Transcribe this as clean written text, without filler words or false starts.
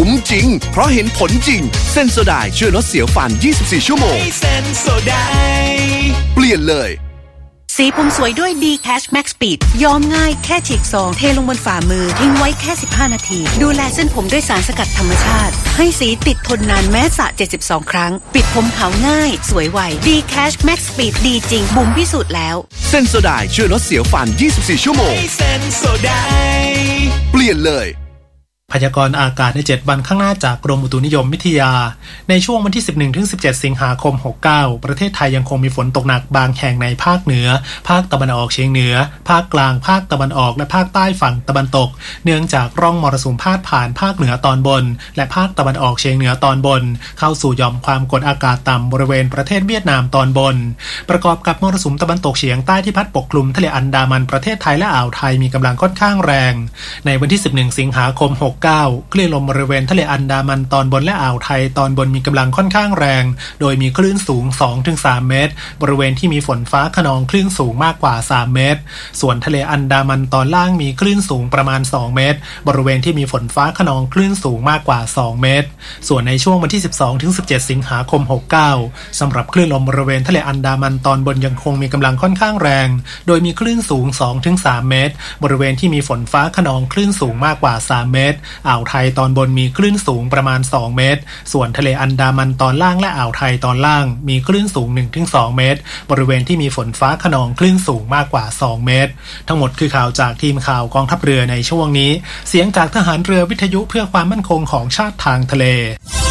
คุ้มจริงเพราะเห็นผลจริงเซนโซไดช่วยลดเสียวฟัน24ชั่วโมงเซนโซไดเปลี่ยนเลยสีผมสวยด้วย D-Cash Max Speed ย้อมง่ายแค่ฉีกซองเทลงบนฝ่ามือทิ้งไว้แค่15นาทีดูแลเส้นผมด้วยสารสกัดธรรมชาติให้สีติดทนนานแม้สระ72ครั้งปิดผมขาวง่ายสวยไว D-Cash Max Speed ดีจริงบุ๋มพิสูจน์แล้วเซนโซไดช่วยลดเสียวฟัน24ชั่วโมงเซนโซไดเปลี่ยนเลยพยากรณ์อากาศใน7วันข้างหน้าจากกรมอุตุนิยมวิทยาในช่วงวันที่ 11-17 สิงหาคม 69ประเทศไทยยังคงมีฝนตกหนักบางแห่งในภาคเหนือภาคตะวันออกเฉียงเหนือภาคกลางภาคตะวันออกและภาคใต้ฝั่งตะวันตกเนื่องจากร่องมรสุมพาดผ่านภาคเหนือตอนบนและภาคตะวันออกเฉียงเหนือตอนบนเข้าสู่หย่อมความกดอากาศต่ำบริเวณประเทศเวียดนามตอนบนประกอบกับมรสุมตะวันตกเฉียงใต้ที่พัดปกคลุมทะเลอันดามันประเทศไทยและอ่าวไทยมีกำลังค่อนข้างแรงในวันที่ 11 สิงหาคม 69คลื่นลมบริเวณทะเลอันดามันตอนบนและอ่าวไทยตอนบนมีกำลังค่อนข้างแรงโดยมีคลื่นสูง 2-3 เมตรบริเวณที่มีฝนฟ้าคะนองคลื่นสูงมากกว่า3เมตรส่วนทะเลอันดามันตอนล่างมีคลื่นสูงประมาณ2เมตรบริเวณที่มีฝนฟ้าคะนองคลื่นสูงมากกว่า2เมตรส่วนในช่วงวันที่ 12-17 สิงหาคม 69สำหรับคลื่นลมบริเวณทะเลอันดามันตอนบนยังคงมีกำลังค่อนข้างแรงโดยมีคลื่นสูง 2-3 เมตรบริเวณที่มีฝนฟ้าคะนองคลื่นสูงมากกว่า3เมตรอ่าวไทยตอนบนมีคลื่นสูงประมาณ2เมตรส่วนทะเลอันดามันตอนล่างและอ่าวไทยตอนล่างมีคลื่นสูง 1-2 เมตรบริเวณที่มีฝนฟ้าคะนองคลื่นสูงมากกว่า2เมตรทั้งหมดคือข่าวจากทีมข่าวกองทัพเรือในช่วงนี้เสียงจากทหารเรือวิทยุเพื่อความมั่นคงของชาติทางทะเล